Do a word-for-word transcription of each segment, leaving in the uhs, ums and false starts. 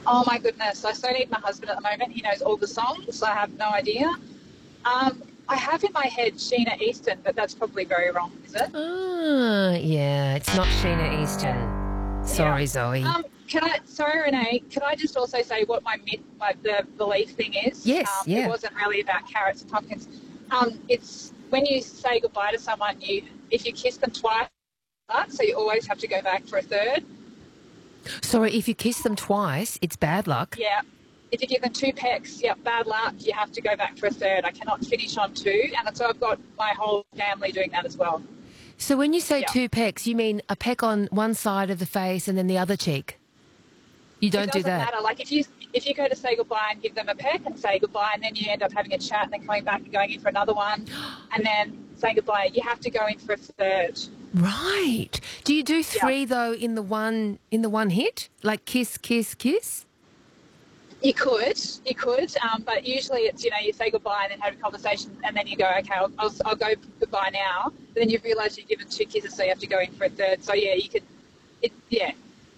Oh my goodness, I so need my husband at the moment. He knows all the songs. I have no idea. Um, I have in my head Sheena Easton, but that's probably very wrong, is it? Ah, yeah, it's not Sheena Yeah. Easton. Yeah. Sorry, Zoe. Um, can I, sorry, Renee, can I just also say what my myth, my, the belief thing is? Yes, Um, it yeah. wasn't really about carrots and pumpkins. Um, it's when you say goodbye to someone, you if you kiss them twice, so you always have to go back for a third. Sorry, if you kiss them twice, it's bad luck. Yeah. If you give them two pecks, yep, bad luck, you have to go back for a third. I cannot finish on two. And so I've got my whole family doing that as well. So when you say Yeah. two pecks, you mean a peck on one side of the face and then the other cheek? You It don't do doesn't that? matter. Like if you if you go to say goodbye and give them a peck and say goodbye, and then you end up having a chat and then coming back and going in for another one, and then saying goodbye, you have to go in for a third. Right. Do you do Yeah. three though in the one in the one hit? Like kiss, kiss, kiss? You could, you could, um, but usually it's, you know, you say goodbye and then have a conversation and then you go, okay, I'll, I'll, I'll go goodbye now. But then you realise you've given two kisses, so you have to go in for a third. So, yeah, you could, it, yeah.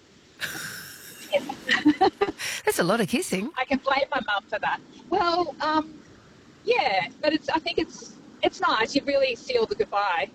yeah. That's a lot of kissing. I can blame my mum for that. Well, um, yeah, but it's, I think it's, it's nice. You really seal the goodbye.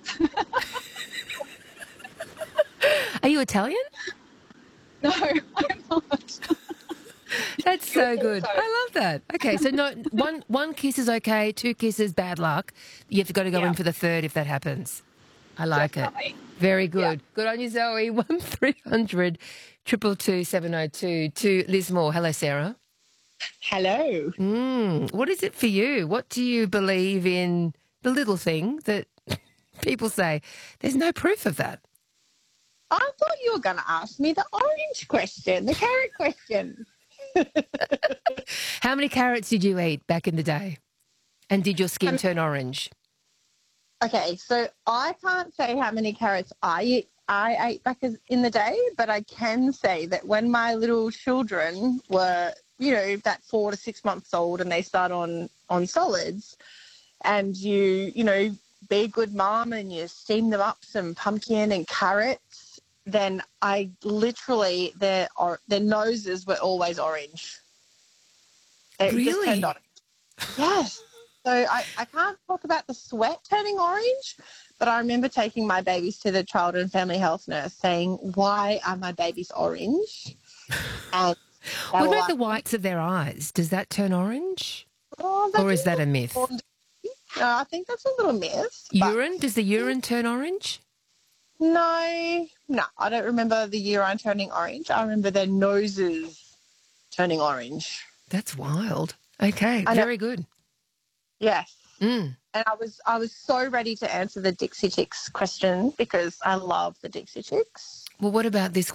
Are you Italian? No, I'm not. That's so good. So- I love that. Okay, so no one one kiss is okay, two kisses bad luck. You've got to go Yeah. in for the third if that happens. I like Definitely. it. Very good. Yeah. Good on you, Zoe. One three hundred triple two seven oh two to Liz Moore. Hello, Sarah. Hello. Mm, what is it for you? What do you believe in the little thing that people say? There's no proof of that. I thought you were going to ask me the orange question, the carrot question. How many carrots did you eat back in the day? And did your skin Um, turn orange? Okay, so I can't say how many carrots I eat, I ate back as- in the day, but I can say that when my little children were, you know, that four to six months old and they start on, on solids and you, you know, be a good mum and you steam them up some pumpkin and carrots, then I literally, their, or, their noses were always orange. It just Really? turned orange. Yes. So I, I can't talk about the sweat turning orange, but I remember taking my babies to the child and family health nurse saying, why are my babies orange? And they What were about like, the whites of their eyes? Does that turn orange? oh, that's Or is that a myth? little- No, I think that's a little myth. but Urine? Does the urine turn orange? No, no, I don't remember the urine turning orange. I remember their noses turning orange. That's wild. Okay, I know. very good. Yes. Mm. And I was I was so ready to answer the Dixie Chicks question because I love the Dixie Chicks. Well, what about this